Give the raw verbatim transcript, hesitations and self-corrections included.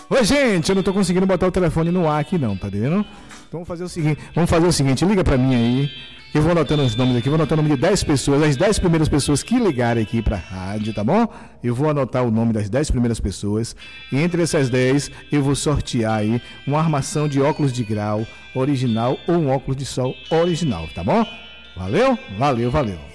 Oi, gente, eu não tô conseguindo botar o telefone no ar aqui não, tá vendo? Então vamos fazer o seguinte, vamos fazer o seguinte, liga pra mim aí, que eu vou anotando os nomes aqui, vou anotar o nome de dez pessoas, as dez primeiras pessoas que ligarem aqui pra rádio, tá bom? Eu vou anotar o nome das dez primeiras pessoas, e entre essas dez eu vou sortear aí uma armação de óculos de grau original ou um óculos de sol original, tá bom? Valeu? Valeu, valeu.